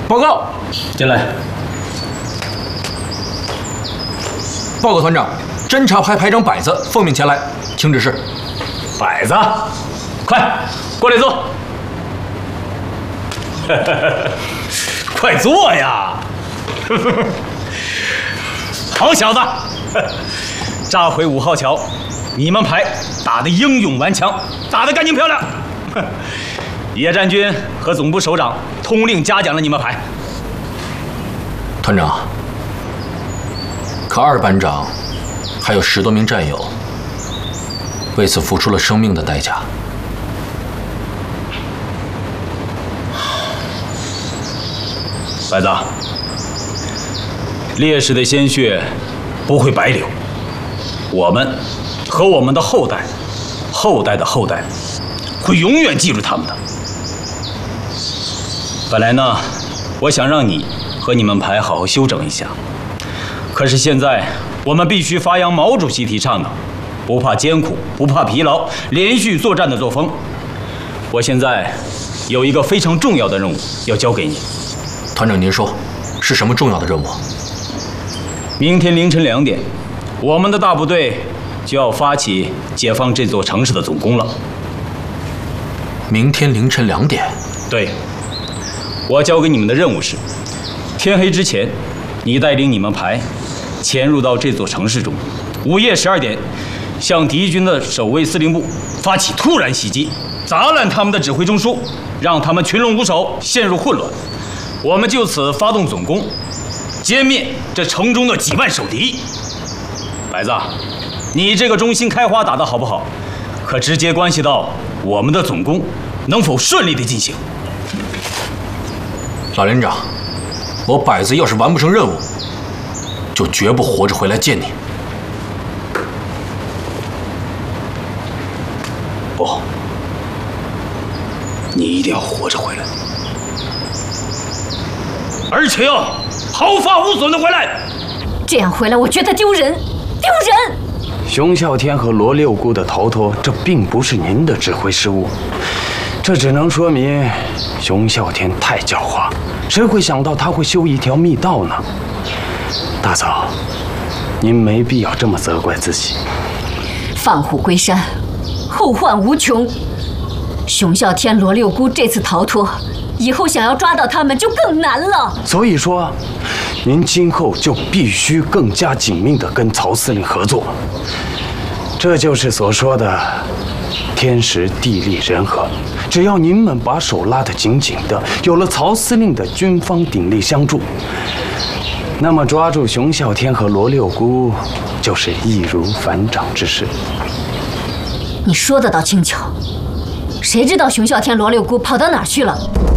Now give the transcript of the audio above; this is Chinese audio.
报告， 进来。 报告团长，侦察排排长摆子奉命前来，请指示。 摆子，快过来坐。快坐呀！好小子，炸毁5号桥，你们排打得英勇顽强，打得干净漂亮。野战军和总部首长通令嘉奖了你们排。 团长，可2班长还有10多名战友为此付出了生命的代价。 摆子，烈士的鲜血不会白流，我们和我们的后代、后代的后代会永远记住他们的。本来呢，我想让你和你们排好好休整一下，可是现在我们必须发扬毛主席提倡的不怕艰苦、不怕疲劳、连续作战的作风。我现在有一个非常重要的任务要交给你。 团长，您说是什么重要的任务？ 明天凌晨2点，我们的大部队就要发起解放这座城市的总攻了。 明天凌晨2点？ 对，我交给你们的任务是，天黑之前，你带领你们排潜入到这座城市中，午夜12点，向敌军的守卫司令部发起突然袭击，砸烂他们的指挥中枢，让他们群龙无首，陷入混乱。我们就此发动总攻，歼灭这城中的几万守敌。白子，你这个中心开花打得好不好，可直接关系到我们的总攻能否顺利地进行。 老连长，我摆子要是完不成任务，就绝不活着回来见你。 不，你一定要活着回来，而且要毫发无损的回来。 这样回来，我觉得丢人，丢人！ 熊啸天和罗六姑的逃脱，这并不是您的指挥失误，这只能说明熊啸天太狡猾，谁会想到他会修一条密道呢？大嫂，您没必要这么责怪自己。 放虎归山，后患无穷。熊啸天、罗六姑这次逃脱，以后想要抓到他们就更难了。 所以说，您今后就必须更加紧密地跟曹司令合作。这就是所说的天时地利人和。只要您们把手拉得紧紧的，有了曹司令的军方鼎力相助，那么抓住熊啸天和罗六姑就是易如反掌之事。 你说的倒轻巧，谁知道熊啸天、罗六姑跑到哪儿去了？